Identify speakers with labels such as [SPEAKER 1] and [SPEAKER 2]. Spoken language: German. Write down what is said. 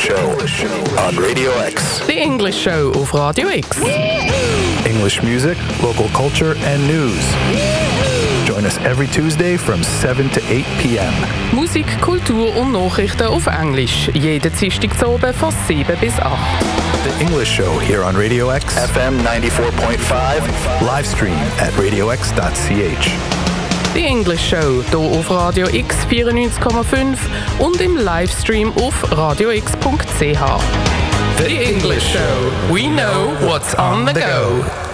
[SPEAKER 1] Show on Radio X.
[SPEAKER 2] The English Show auf Radio X.
[SPEAKER 1] English music, local culture, and news. Join us every Tuesday from 7 to 8 p.m.
[SPEAKER 2] Musik, Kultur und Nachrichten auf Englisch. Jeden Dienstag zu oben von 7 bis 8.
[SPEAKER 1] The English Show here on Radio X. FM 94.5. Livestream at radiox.ch.
[SPEAKER 2] The English Show hier auf Radio X 94,5 und im Livestream auf radiox.ch. The English Show. We know what's on the go.